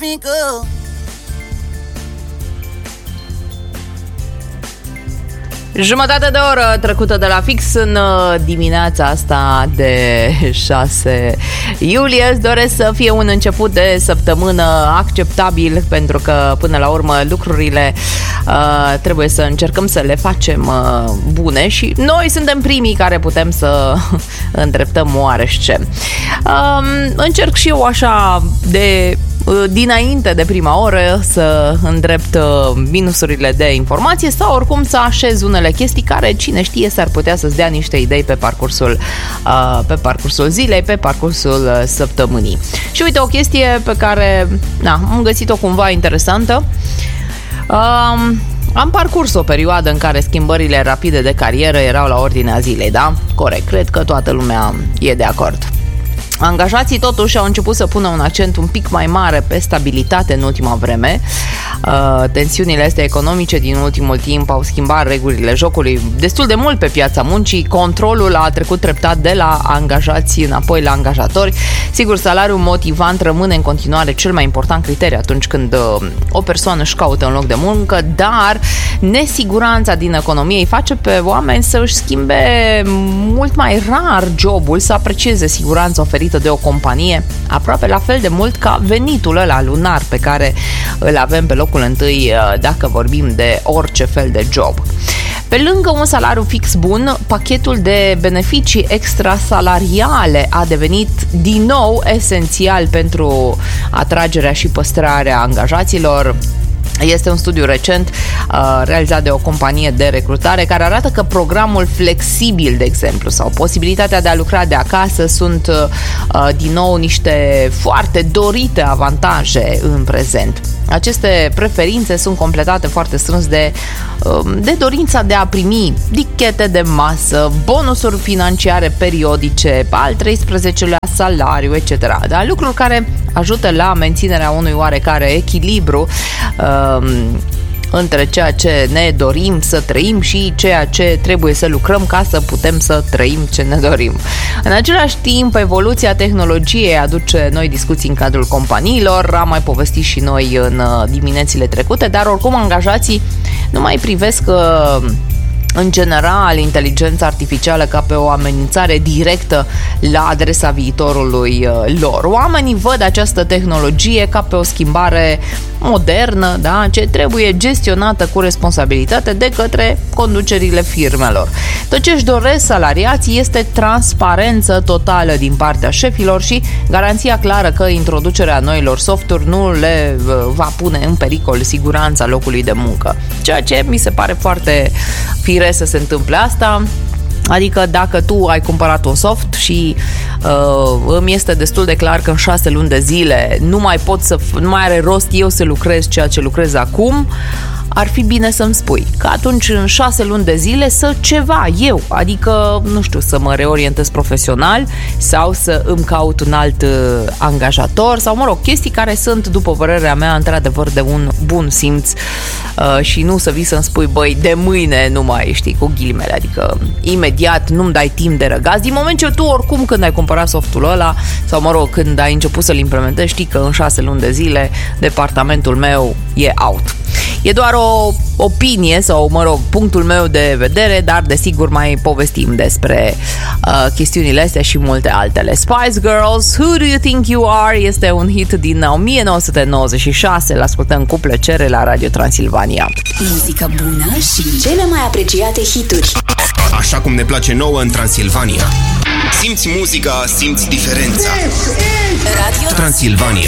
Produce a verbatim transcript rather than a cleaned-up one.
mică. Jumătate de oră trecută de la fix în dimineața asta de șase iulie. Îți doresc să fie un început de săptămână acceptabil, pentru că până la urmă lucrurile uh, trebuie să încercăm să le facem uh, bune și noi suntem primii care putem să îndreptăm oarește. Uh, încerc și eu așa de dinainte de prima oră să îndrept minusurile de informație sau oricum să așez unele chestii care, cine știe, s-ar putea să-ți dea niște idei pe parcursul, pe parcursul zilei, pe parcursul săptămânii. Și uite, o chestie pe care na, am găsit-o cumva interesantă. Um, Am parcurs o perioadă în care schimbările rapide de carieră erau la ordinea zilei, da? Corect, cred că toată lumea e de acord. Angajații totuși au început să pună un accent un pic mai mare pe stabilitate în ultima vreme. Uh, tensiunile astea economice din ultimul timp au schimbat regulile jocului destul de mult pe piața muncii. Controlul a trecut treptat de la angajați înapoi la angajatori. Sigur, salariul motivant rămâne în continuare cel mai important criteriu atunci când uh, o persoană își caută un loc de muncă, dar nesiguranța din economie îi face pe oameni să își schimbe mult mai rar jobul, să aprecieze siguranța oferită de o companie aproape la fel de mult ca venitul ăla lunar pe care îl avem pe locul întâi dacă vorbim de orice fel de job. Pe lângă un salariu fix bun, pachetul de beneficii extrasalariale a devenit din nou esențial pentru atragerea și păstrarea angajaților. Este un studiu recent uh, realizat de o companie de recrutare care arată că programul flexibil, de exemplu, sau posibilitatea de a lucra de acasă sunt uh, din nou niște foarte dorite avantaje în prezent. Aceste preferințe sunt completate foarte strâns de, uh, de dorința de a primi dichete de masă, bonusuri financiare periodice, al treisprezecelea salariu, et cetera. Dar lucruri care ajută la menținerea unui oarecare echilibru uh, între ceea ce ne dorim să trăim și ceea ce trebuie să lucrăm ca să putem să trăim ce ne dorim. În același timp, evoluția tehnologiei aduce noi discuții în cadrul companiilor, am mai povestit și noi în diminețile trecute, dar oricum angajații nu mai privesc uh, în general inteligența artificială ca pe o amenințare directă la adresa viitorului lor. Oamenii văd această tehnologie ca pe o schimbare modernă, da, ce trebuie gestionată cu responsabilitate de către conducerile firmelor. Tot ce își doresc salariații este transparență totală din partea șefilor și garanția clară că introducerea noilor softuri nu le va pune în pericol siguranța locului de muncă. Ceea ce mi se pare foarte firesc să se întâmple asta. Adică dacă tu ai cumpărat un soft și uh, îmi este destul de clar că în șase luni de zile nu mai pot să, nu mai are rost eu să lucrez ceea ce lucrez acum, ar fi bine să-mi spui că atunci în șase luni de zile să ceva eu, adică, nu știu, să mă reorientez profesional sau să îmi caut un alt uh, angajator sau, mă rog, chestii care sunt, după părerea mea, într-adevăr de un bun simț uh, și nu să vii să-mi spui, băi, de mâine nu mai, știi, cu ghilimele, adică imediat nu-mi dai timp de răgaz, din moment ce tu oricum când ai cumpărat softul ăla sau, mă rog, când ai început să-l implementezi, știi că în șase luni de zile departamentul meu e out. E doar o opinie sau, mă rog, punctul meu de vedere, dar desigur mai povestim despre uh, chestiunile astea și multe altele. Spice Girls, Who Do You Think You Are este un hit din nouăsprezece nouăzeci și șase, îl ascultăm cu plăcere la Radio Transilvania. Muzică bună și cele mai apreciate hituri. Așa cum ne place nouă în Transilvania. Simți muzica, simți diferența. Radio Transilvania.